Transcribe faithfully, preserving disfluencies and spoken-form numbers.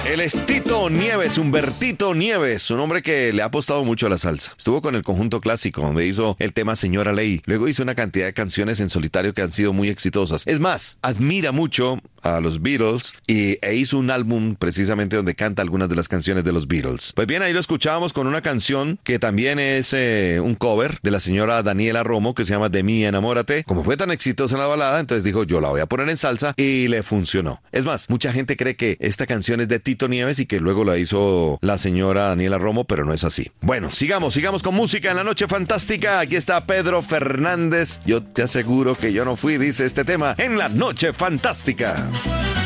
Él es Tito Nieves, Humbertito Nieves, un hombre que le ha apostado mucho a la salsa. Estuvo con el Conjunto Clásico, donde hizo el tema Señora Ley. Luego hizo una cantidad de canciones en solitario que han sido muy exitosas. Es más, admira mucho a los Beatles y, e hizo un álbum precisamente donde canta algunas de las canciones de los Beatles. Pues bien, ahí lo escuchábamos con una canción que también es eh, un cover de la señora Daniela Romo, que se llama De mí enamórate. Como fue tan exitosa en la balada, entonces dijo, yo la voy a poner en salsa, y le funcionó. Es más, mucha gente cree que esta canción es de Tito Nieves y que luego la hizo la señora Daniela Romo, pero no es así. Bueno, sigamos, sigamos con música en la noche fantástica. Aquí está Pedro Fernández. Yo te aseguro que yo no fui, dice este tema, en la noche fantástica.